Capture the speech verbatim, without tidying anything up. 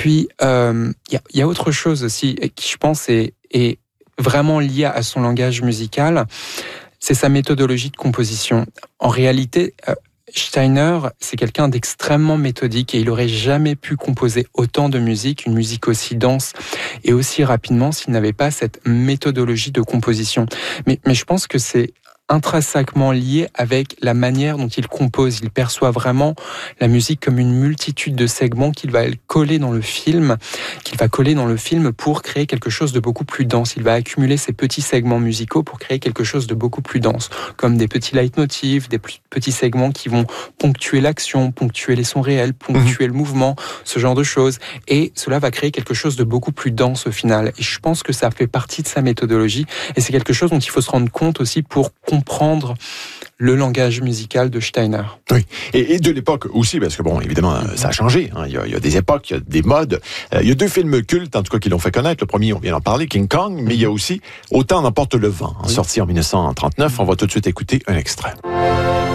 puis, il euh, y, y a autre chose aussi qui, je pense, est, est vraiment liée à son langage musical, c'est sa méthodologie de composition. En réalité, euh, Steiner, c'est quelqu'un d'extrêmement méthodique et il n'aurait jamais pu composer autant de musique, une musique aussi dense et aussi rapidement s'il n'avait pas cette méthodologie de composition. Mais, mais je pense que c'est intrinsèquement lié avec la manière dont il compose. Il perçoit vraiment la musique comme une multitude de segments qu'il va coller dans le film, qu'il va coller dans le film pour créer quelque chose de beaucoup plus dense. Il va accumuler ces petits segments musicaux pour créer quelque chose de beaucoup plus dense, comme des petits leitmotifs, des petits segments qui vont ponctuer l'action, ponctuer les sons réels, ponctuer mmh. le mouvement, ce genre de choses. Et cela va créer quelque chose de beaucoup plus dense au final. Et je pense que ça fait partie de sa méthodologie et c'est quelque chose dont il faut se rendre compte aussi pour comprendre comprendre le langage musical de Steiner. Oui, et, et de l'époque aussi, parce que bon, évidemment, ça a changé. Hein. Il, y a, il y a des époques, il y a des modes. Euh, il y a deux films cultes, en tout cas, qui l'ont fait connaître. Le premier, on vient d'en parler, King Kong, mais il y a aussi Autant n'emporte le vent, hein, oui. sorti en dix-neuf cent trente-neuf. On va tout de suite écouter un extrait.